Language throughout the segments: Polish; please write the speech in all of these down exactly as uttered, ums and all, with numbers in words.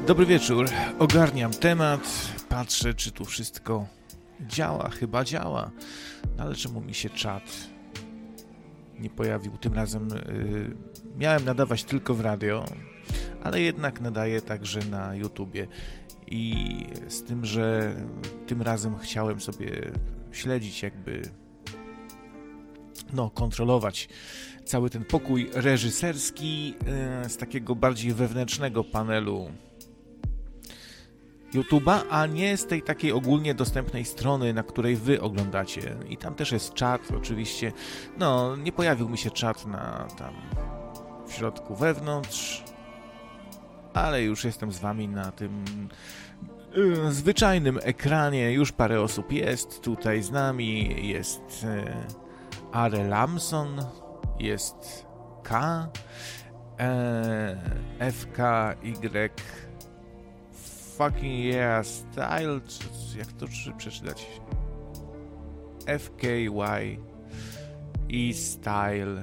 Dobry wieczór, ogarniam temat, patrzę, czy tu wszystko działa, chyba działa, ale czemu mi się czat nie pojawił tym razem? Yy, miałem nadawać tylko w radio, ale jednak nadaję także na YouTubie i z tym, że tym razem chciałem sobie śledzić, jakby no, kontrolować cały ten pokój reżyserski yy, z takiego bardziej wewnętrznego panelu YouTube'a, a nie z tej takiej ogólnie dostępnej strony, na której wy oglądacie. I tam też jest czat, oczywiście. No, nie pojawił mi się czat na tam w środku wewnątrz, ale już jestem z wami na tym yy, zwyczajnym ekranie. Już parę osób jest tutaj z nami. Jest yy, Are Lamson, jest K, yy, F K Y Fucking yeah style, jak to przeczytać? F K Y E style,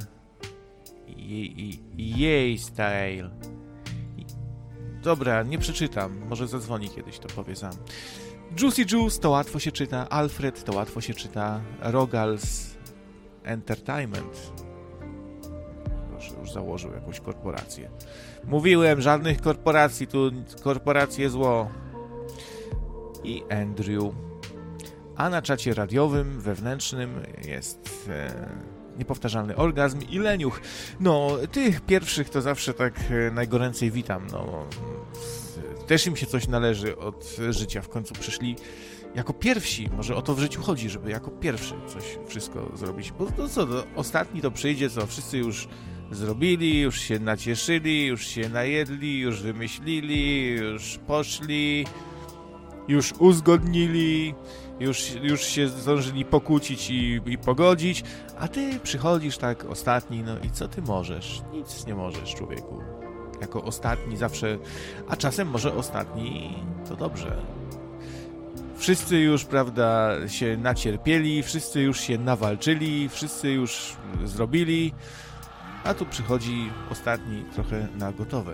jej style. Dobra, nie przeczytam, może zadzwoni kiedyś, to powie sam. Juicy Juice to łatwo się czyta, Alfred to łatwo się czyta, Rogals Entertainment. Proszę, już założył jakąś korporację. Mówiłem, żadnych korporacji, tu korporacje zło. I Andrew. A na czacie radiowym, wewnętrznym jest e, niepowtarzalny orgazm i leniuch. No, tych pierwszych to zawsze tak e, najgoręcej witam. No, też im się coś należy od życia. W końcu przyszli jako pierwsi. Może o to w życiu chodzi, żeby jako pierwszy coś wszystko zrobić. Bo to co, to ostatni to przyjdzie, co wszyscy już zrobili, już się nacieszyli, już się najedli, już wymyślili, już poszli, już uzgodnili, już, już się zdążyli pokłócić i, i pogodzić, a ty przychodzisz tak ostatni, no i co ty możesz? Nic nie możesz, człowieku. Jako ostatni zawsze, a czasem może ostatni to dobrze. Wszyscy już, prawda, się nacierpieli, wszyscy już się nawalczyli, wszyscy już zrobili, a tu przychodzi ostatni trochę na gotowe.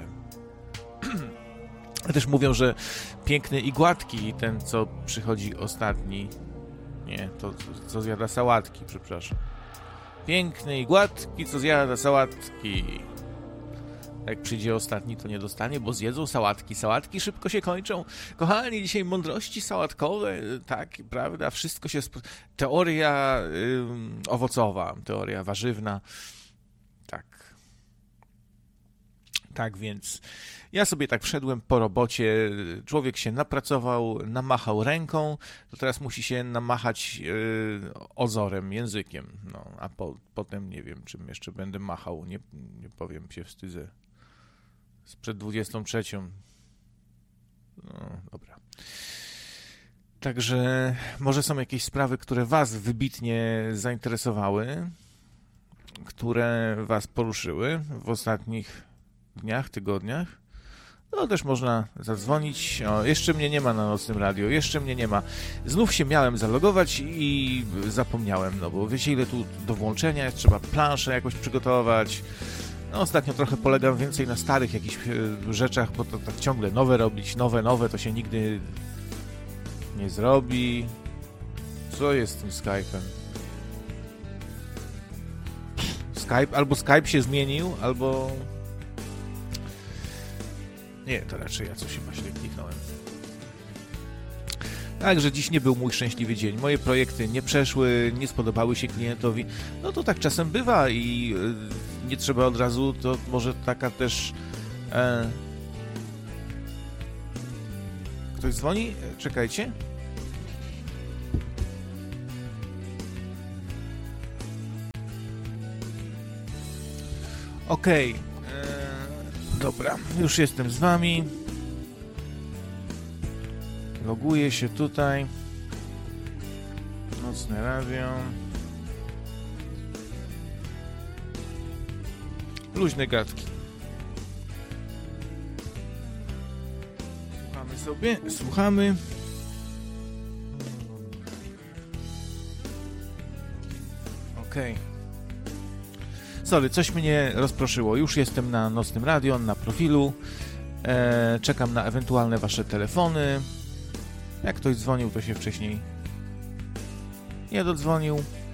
Też mówią, że piękny i gładki ten, co przychodzi ostatni. Nie, to co zjada sałatki, przepraszam. Piękny i gładki, co zjada sałatki. Jak przyjdzie ostatni, to nie dostanie, bo zjedzą sałatki. Sałatki szybko się kończą. Kochani, dzisiaj mądrości sałatkowe, tak, prawda? Wszystko się... Sp... Teoria yy, owocowa, teoria warzywna. Tak. Tak więc ja sobie tak wszedłem po robocie, człowiek się napracował, namachał ręką, to teraz musi się namachać yy, ozorem, językiem. No, a po, potem nie wiem, czym jeszcze będę machał, nie, nie powiem, się wstydzę. Sprzed dwudziestą trzecią. No, dobra. Także może są jakieś sprawy, które was wybitnie zainteresowały, które was poruszyły w ostatnich dniach, tygodniach. No też można zadzwonić. O, jeszcze mnie nie ma na Nocnym Radio, jeszcze mnie nie ma. Znów się miałem zalogować i zapomniałem, no bo wiecie, ile tu do włączenia jest, trzeba planszę jakoś przygotować. No ostatnio trochę polegam więcej na starych jakichś rzeczach, bo to tak ciągle nowe robić, nowe, nowe, to się nigdy nie zrobi. Co jest z tym Skype'em? Skype, albo Skype się zmienił, albo... Nie, to raczej ja coś chyba źle kliknąłem. Także dziś nie był mój szczęśliwy dzień. Moje projekty nie przeszły, nie spodobały się klientowi. No to tak czasem bywa i e, nie trzeba od razu, to może taka też... E... Ktoś dzwoni? Czekajcie. Okej. Okay. Dobra, już jestem z wami. Loguję się tutaj. Nocne Radio. Luźne gadki. Słuchamy sobie, słuchamy. Okej. Okay. Sorry, coś mnie rozproszyło. Już jestem na Nocnym Radio, na profilu. E, czekam na ewentualne wasze telefony. Jak ktoś dzwonił, to się wcześniej nie dodzwonił.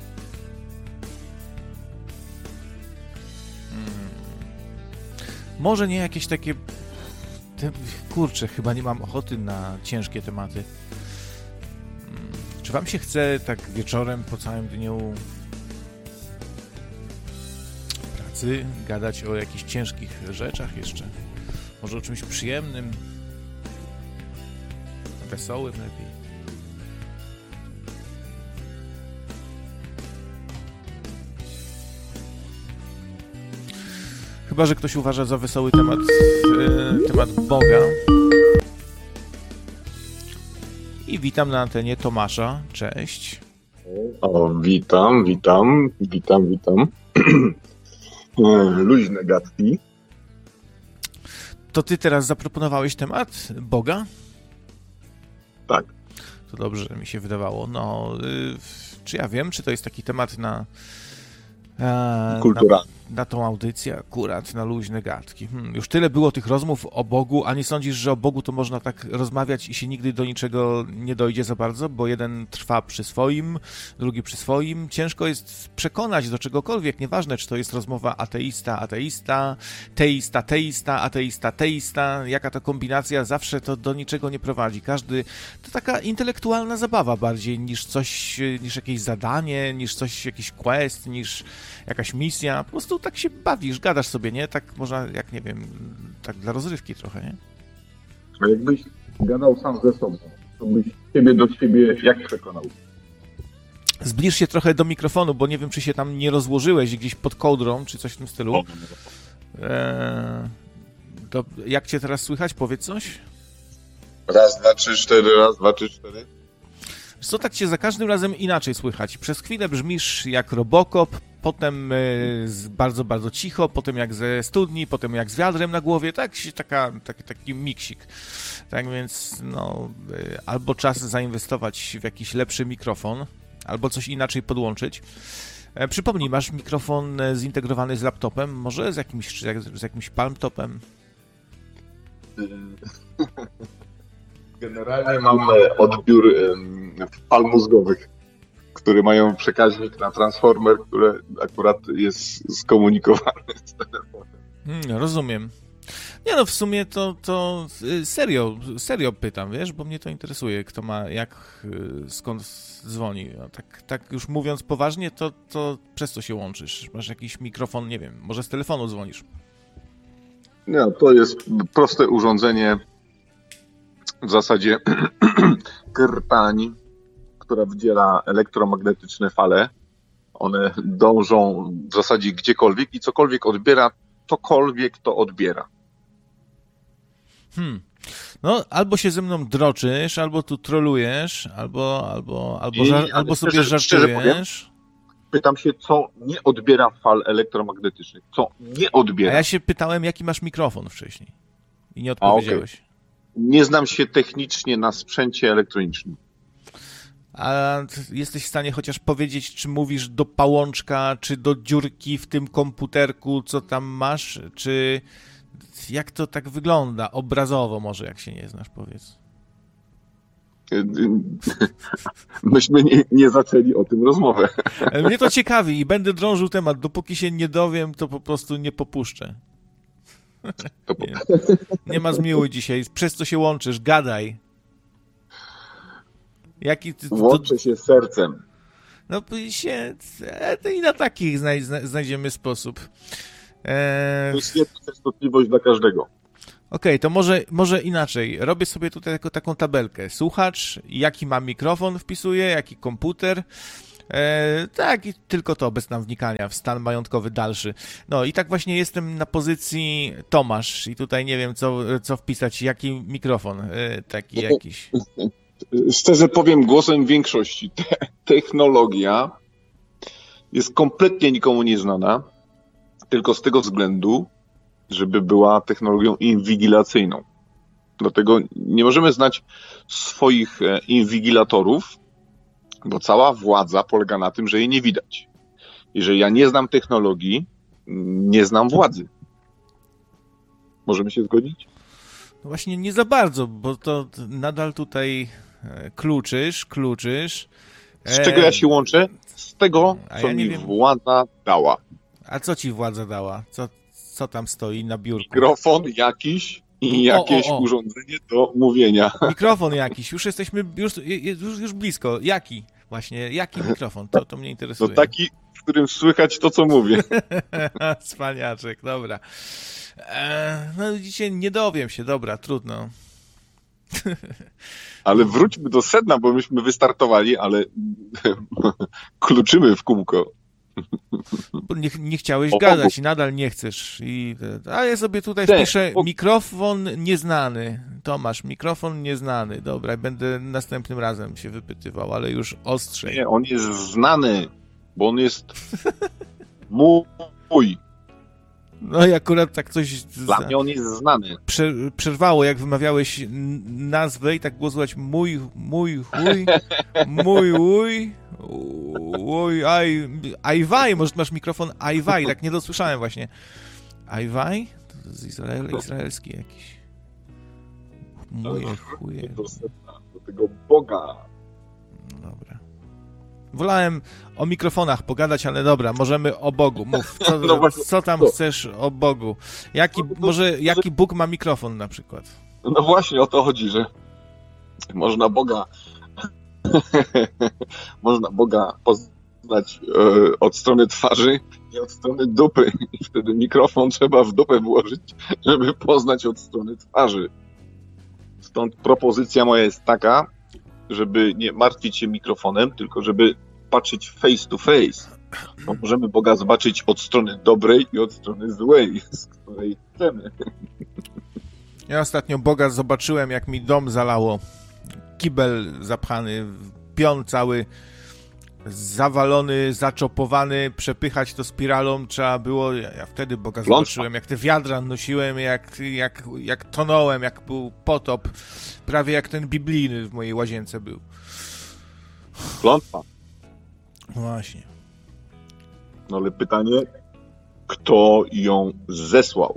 Hmm. Może nie jakieś takie... Te... Kurczę, chyba nie mam ochoty na ciężkie tematy. Hmm. Czy wam się chce tak wieczorem po całym dniu pracy gadać o jakichś ciężkich rzeczach jeszcze? Może o czymś przyjemnym, wesołym lepiej. Chyba że ktoś uważa za wesoły temat, e, temat Boga. I witam na antenie Tomasza. Cześć. O, witam, witam, witam, witam. Luźne gadki. To ty teraz zaproponowałeś temat Boga? Tak. To dobrze, że mi się wydawało. No, y, czy ja wiem, czy to jest taki temat na... E, Kultura. Na, na tą audycję akurat, na luźne gadki. Hmm, już tyle było tych rozmów o Bogu, a nie sądzisz, że o Bogu to można tak rozmawiać i się nigdy do niczego nie dojdzie za bardzo, bo jeden trwa przy swoim, drugi przy swoim. Ciężko jest przekonać do czegokolwiek, nieważne, czy to jest rozmowa ateista, ateista, teista, teista, ateista, teista. Jaka to kombinacja, zawsze to do niczego nie prowadzi. Każdy, to taka intelektualna zabawa bardziej niż coś, niż jakieś zadanie, niż coś, jakiś quest, niż jakaś misja. Po prostu tak się bawisz, gadasz sobie, nie? Tak można, jak nie wiem, tak dla rozrywki trochę, nie? A jakbyś gadał sam ze sobą, to byś siebie do siebie jak przekonał? Zbliż się trochę do mikrofonu, bo nie wiem, czy się tam nie rozłożyłeś gdzieś pod kołdrą, czy coś w tym stylu. Eee, to jak cię teraz słychać? Powiedz coś. Raz, dwa, trzy, cztery, raz, dwa, trzy, cztery. Co, tak cię za każdym razem inaczej słychać. Przez chwilę brzmisz jak Robocop, potem y, z, bardzo, bardzo cicho, potem jak ze studni, potem jak z wiadrem na głowie, tak, taka, taki, taki miksik. Tak więc, no, y, albo czas zainwestować w jakiś lepszy mikrofon, albo coś inaczej podłączyć. E, przypomnij, masz mikrofon zintegrowany z laptopem, może z jakimś, czy jak, z jakimś palmtopem? Generalnie mam odbiór fal mózgowych, które mają przekaźnik na transformer, który akurat jest skomunikowany z telefonem. Hmm, rozumiem. Nie no, w sumie to, to serio, serio pytam, wiesz, bo mnie to interesuje, kto ma, jak, skąd dzwoni. No, tak, tak już mówiąc poważnie, to, to przez co się łączysz? Masz jakiś mikrofon, nie wiem, może z telefonu dzwonisz? Nie, to jest proste urządzenie, w zasadzie krtań, która wydziela elektromagnetyczne fale. One dążą w zasadzie gdziekolwiek i cokolwiek odbiera, cokolwiek to odbiera. Hmm. No, albo się ze mną droczysz, albo tu trolujesz, albo, albo, albo, I, żar- albo sobie szczerze, szczerze powiem, żartujesz. pytam się, co nie odbiera fal elektromagnetycznych. Co nie odbiera. A ja się pytałem, jaki masz mikrofon wcześniej. I nie odpowiedziałeś. A, okay. Nie znam się technicznie na sprzęcie elektronicznym. A jesteś w stanie chociaż powiedzieć, czy mówisz do pałączka, czy do dziurki w tym komputerku, co tam masz, czy jak to tak wygląda? Obrazowo może, jak się nie znasz, powiedz. Myśmy nie, nie zaczęli o tym rozmowę. Mnie to ciekawi i będę drążył temat. Dopóki się nie dowiem, to po prostu nie popuszczę. Nie, nie ma zmiłuj dzisiaj. Przez co się łączysz? Gadaj. Jaki ty, Łączę się z sercem. No się... I na takich znaj, znajdziemy sposób. Eee... To jest jedna częstotliwość dla każdego. Okej, okay, to może, może inaczej. Robię sobie tutaj taką, taką tabelkę. Słuchacz, jaki ma mikrofon wpisuję, jaki komputer. E, tak, i tylko to, bez tam wnikania w stan majątkowy dalszy. No i tak właśnie jestem na pozycji Tomasz i tutaj nie wiem, co, co wpisać, jaki mikrofon e, taki no jakiś. Szczerze powiem głosem większości, te, technologia jest kompletnie nikomu nieznana, tylko z tego względu, żeby była technologią inwigilacyjną. Dlatego nie możemy znać swoich inwigilatorów, bo cała władza polega na tym, że jej nie widać. Jeżeli ja nie znam technologii, nie znam władzy. Możemy się zgodzić? No właśnie nie za bardzo, bo to nadal tutaj kluczysz, kluczysz. Z czego ja się łączę? Z tego, co ja mi wiem. władza dała. A co ci władza dała? Co, co tam stoi na biurku? Mikrofon jakiś i O, jakieś o, o. urządzenie do mówienia. Mikrofon jakiś, już jesteśmy już, już, już blisko. Jaki? Właśnie, jaki mikrofon? To, to mnie To interesuje. taki, w którym słychać to, co mówię. Cwaniaczek, dobra. E, no widzicie, nie dowiem się, dobra, trudno. Ale wróćmy do sedna, bo myśmy wystartowali, ale kluczymy w kółko. Bo nie, nie chciałeś O, gadać i nadal nie chcesz. I, a ja sobie tutaj Nie, wpiszę bo- mikrofon nieznany. Tomasz, mikrofon nieznany. Dobra, będę następnym razem się wypytywał, ale już ostrzej. Nie, on jest znany, bo on jest mój. No i akurat tak coś Dla za- mnie on jest znany. prze, przerwało, jak wymawiałeś n- nazwę i tak było słychać mój, mój, chuj, mój, uj, uj, aj, ajwaj, może masz mikrofon ajwaj, tak nie dosłyszałem właśnie. Ajwaj? To z Izraela, izraelski jakiś. Moje chuje. Do sedna, do tego Boga. Dobra. Wolałem o mikrofonach pogadać, ale dobra, możemy o Bogu. Mów, co, No właśnie, co tam to. chcesz o Bogu? Jaki, może jaki Bóg ma mikrofon na przykład? No właśnie o to chodzi, że można Boga można Boga poznać e, od strony twarzy i od strony dupy. I wtedy mikrofon trzeba w dupę włożyć, żeby poznać od strony twarzy. Stąd propozycja moja jest taka, żeby nie martwić się mikrofonem, tylko żeby patrzeć face to face. Bo możemy Boga zobaczyć od strony dobrej i od strony złej, z której chcemy. Ja ostatnio Boga zobaczyłem, jak mi dom zalało. Kibel zapchany, pion cały zawalony, zaczopowany, przepychać to spiralą trzeba było. Ja, ja wtedy Boga Klątwa. zobaczyłem, jak te wiadra nosiłem, jak, jak, jak tonąłem, jak był potop. Prawie jak ten biblijny w mojej łazience był. Klątwa. Właśnie. No ale pytanie, kto ją zesłał?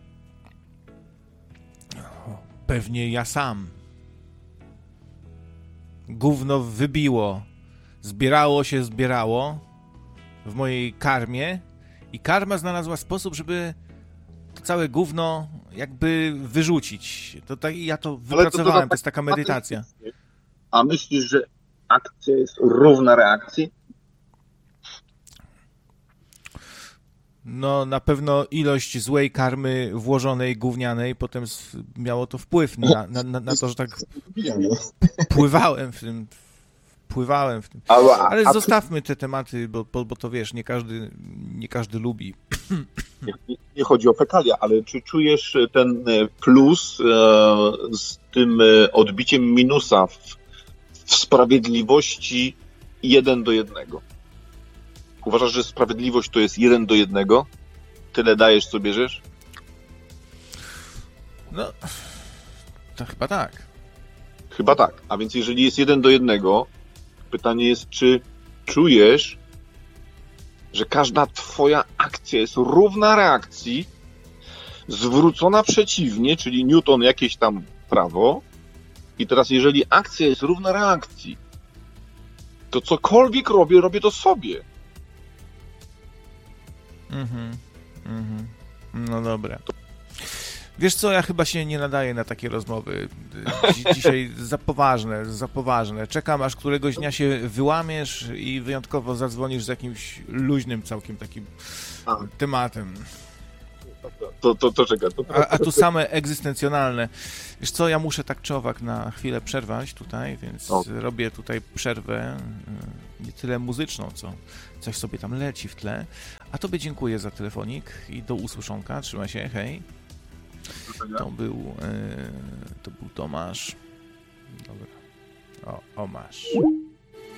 Pewnie ja sam. Gówno wybiło. Zbierało się, zbierało w mojej karmie i karma znalazła sposób, żeby to całe gówno jakby wyrzucić. To tak, ja to wypracowałem, to, to jest taka medytacja. A myślisz, że akcja jest równa reakcji? No na pewno ilość złej karmy włożonej, gównianej, potem miało to wpływ na, na, na, na to, że tak pływałem w tym, pływałem w tym. Ale zostawmy te tematy, bo, bo, bo to wiesz, nie każdy, nie każdy lubi. Nie, nie chodzi o fekalia, ale czy czujesz ten plus e, z tym odbiciem minusa w, w sprawiedliwości jeden do jednego? Uważasz, że sprawiedliwość to jest jeden do jednego? Tyle dajesz, co bierzesz? No, to chyba tak. Chyba tak. A więc jeżeli jest jeden do jednego, pytanie jest, czy czujesz, że każda twoja akcja jest równa reakcji, zwrócona przeciwnie, czyli Newton jakieś tam prawo. I teraz jeżeli akcja jest równa reakcji, to cokolwiek robię, robię to sobie. Mhm, mhm. No dobra. Wiesz co, ja chyba się nie nadaję na takie rozmowy. Dzi- dzisiaj za poważne, za poważne. Czekam, aż któregoś dnia się wyłamiesz i wyjątkowo zadzwonisz z jakimś luźnym całkiem takim A. tematem. To, to, to czeka. To, A, a tu same egzystencjonalne. Wiesz co, ja muszę tak czy owak na chwilę przerwać tutaj, więc O. robię tutaj przerwę, y, nie tyle muzyczną, co coś sobie tam leci w tle. A tobie dziękuję za telefonik i do usłyszonka. Trzymaj się, hej. To był, y, to był Tomasz. Dobra. O, o masz.